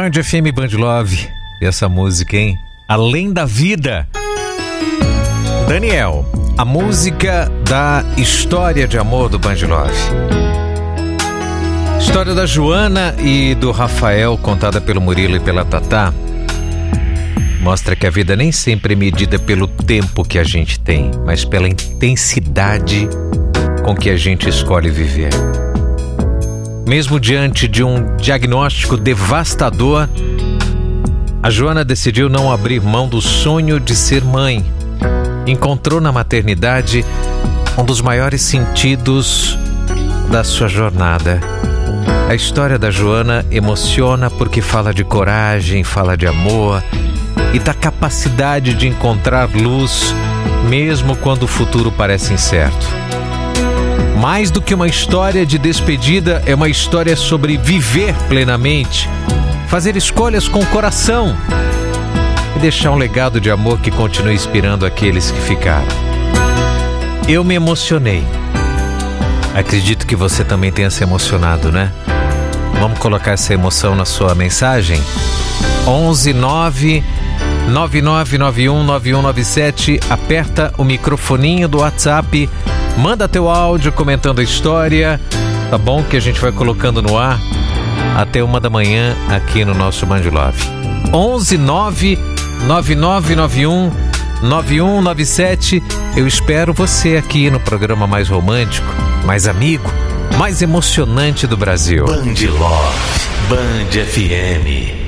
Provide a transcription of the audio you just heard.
Band FM, Band Love. E essa música, hein? Além da Vida. Daniel, a música da história de amor do Band Love. História da Joana e do Rafael, contada pelo Murilo e pela Tatá, mostra que a vida nem sempre é medida pelo tempo que a gente tem, mas pela intensidade com que a gente escolhe viver. Mesmo diante de um diagnóstico devastador, a Joana decidiu não abrir mão do sonho de ser mãe. Encontrou na maternidade um dos maiores sentidos da sua jornada. A história da Joana emociona porque fala de coragem, fala de amor e da capacidade de encontrar luz mesmo quando o futuro parece incerto. Mais do que uma história de despedida, é uma história sobre viver plenamente, fazer escolhas com o coração e deixar um legado de amor que continue inspirando aqueles que ficaram. Eu me emocionei. Acredito que você também tenha se emocionado, né? Vamos colocar essa emoção na sua mensagem? 11 9 9991 9197. Aperta o microfoninho do WhatsApp, manda teu áudio comentando a história, tá bom? Que a gente vai colocando no ar até 1 da manhã aqui no nosso Band Love. 11 9 9991 9197. Eu espero você aqui no programa mais romântico, mais amigo, mais emocionante do Brasil. Band Love, Band FM.